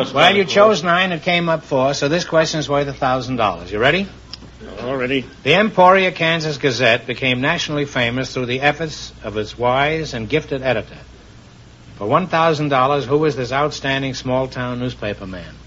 Well, you chose 9. It came up 4, so this question is worth $1,000. You ready? All ready. The Emporia, Kansas Gazette became nationally famous through the efforts of its wise and gifted editor. For $1,000, who was this outstanding small-town newspaper man?